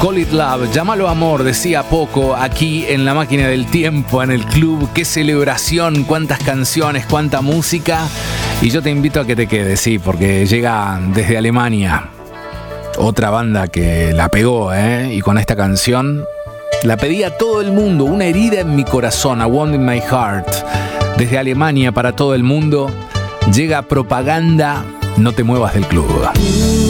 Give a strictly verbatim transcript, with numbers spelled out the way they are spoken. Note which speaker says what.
Speaker 1: Call It Love, llámalo amor, decía Poco aquí en La Máquina del Tiempo, en el club. Qué celebración, cuántas canciones, cuánta música. Y yo te invito a que te quedes, sí, porque llega desde Alemania otra banda que la pegó, ¿eh? Y con esta canción la pedía a todo el mundo, Una herida en mi corazón, A Wound in My Heart. Desde Alemania para todo el mundo llega Propaganda, No te muevas del club.